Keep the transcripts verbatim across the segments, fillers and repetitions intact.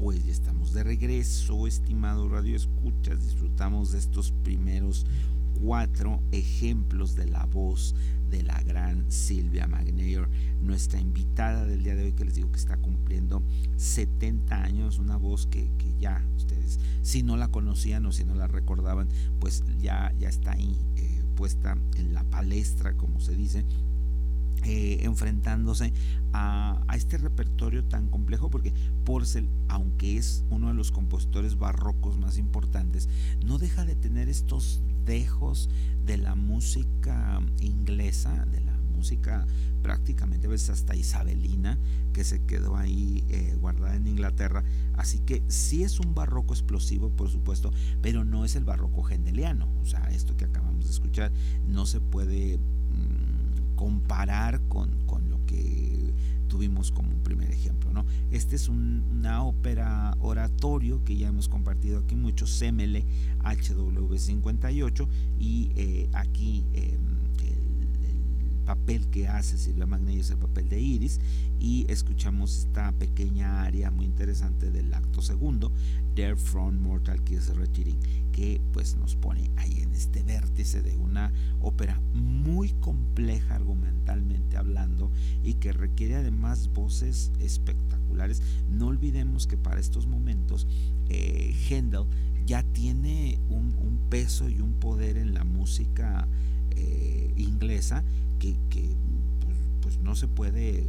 Pues ya estamos de regreso, estimado Radio Escuchas. Disfrutamos de estos primeros cuatro ejemplos de la voz de la gran Sylvia McNair, nuestra invitada del día de hoy, que les digo que está cumpliendo setenta años, una voz que, que ya ustedes, si no la conocían o si no la recordaban, pues ya, ya está ahí eh, puesta en la palestra, como se dice. Eh, enfrentándose a, a este repertorio tan complejo, porque Purcell, aunque es uno de los compositores barrocos más importantes, no deja de tener estos dejos de la música inglesa, de la música prácticamente a veces hasta isabelina, que se quedó ahí eh, guardada en Inglaterra. Así que sí es un barroco explosivo, por supuesto, pero no es el barroco hendeliano. O sea, esto que acabamos de escuchar no se puede mmm, comparar con, con lo que tuvimos como un primer ejemplo, ¿no? Este es un, una ópera oratorio que ya hemos compartido aquí mucho, Semele H W cincuenta y ocho, y eh, aquí eh, el, el papel que hace Sylvia McNair es el papel de Iris, y escuchamos esta pequeña área muy interesante del acto segundo, There from Mortal Kiss Retiring, que pues nos pone ahí en este vértice de una ópera muy compleja argumentalmente hablando y que requiere además voces espectaculares. No olvidemos que para estos momentos eh, Händel ya tiene un, un peso y un poder en la música eh, inglesa que, que pues, pues no se puede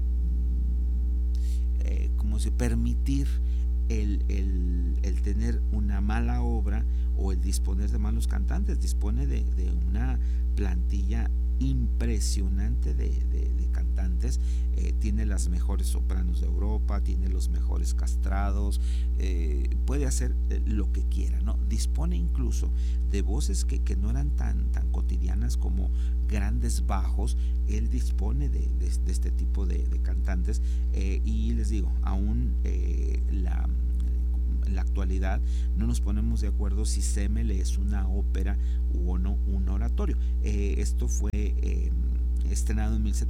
eh, como se permitir El, el, el tener una mala obra o el disponer de malos cantantes. Dispone de, de una plantilla impresionante de, de, de cantantes. Eh, tiene las mejores sopranos de Europa, tiene los mejores castrados, eh, puede hacer lo que quiera, ¿no? Dispone incluso de voces que, que no eran tan, tan cotidianas como grandes bajos. Él dispone de, de, de este tipo de, de cantantes, eh, y les digo, aún eh, la en la actualidad no nos ponemos de acuerdo si Semele es una ópera o no un oratorio. Eh, esto fue eh, estrenado en mil setecientos